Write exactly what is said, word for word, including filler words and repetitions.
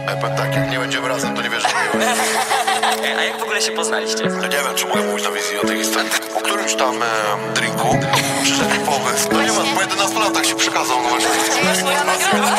Ja powiem tak, jak nie będziemy razem, to nie wierzę w miłość. A jak w ogóle się poznaliście? No nie wiem, czy mogę mówić na wizji o tej historii. Po którymś tam e, drinku przyszedł pomysł. No nie ma, po jedenastu latach się przekazał, no właśnie. Gdzie jest moja nagroda?